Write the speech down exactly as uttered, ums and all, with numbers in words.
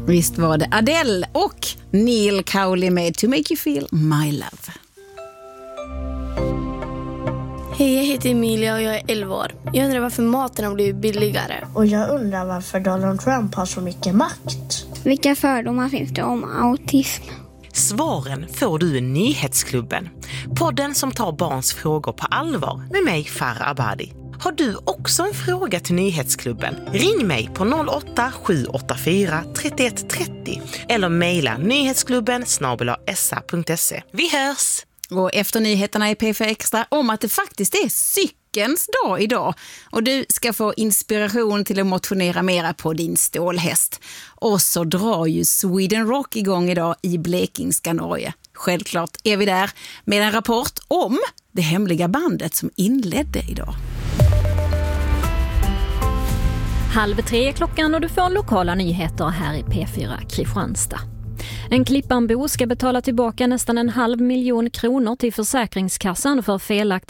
Visst var det Adele och Neil Cowley med To Make You Feel My Love. Hej, jag heter Emilia och jag är elva år. Jag undrar varför maten har blivit billigare. Och jag undrar varför Donald Trump har så mycket makt. Vilka fördomar finns det om autism? Svaren får du i Nyhetsklubben. Podden som tar barns frågor på allvar med mig, Farah Abadi. Har du också en fråga till Nyhetsklubben? Ring mig på noll åtta sju åtta fyra tre ett tre noll eller mejla nyhetsklubben snabel-a s a punkt se. Vi hörs! Och efter nyheterna i P fyra Extra om att det faktiskt är cykelns dag idag. Och du ska få inspiration till att motionera mera på din stålhäst. Och så drar ju Sweden Rock igång idag i Blekingska Norge. Självklart är vi där med en rapport om det hemliga bandet som inledde idag. Halv tre är klockan och du får lokala nyheter här i P fyra Kristianstad. En Klippanbo ska betala tillbaka nästan en halv miljon kronor till Försäkringskassan för felaktigt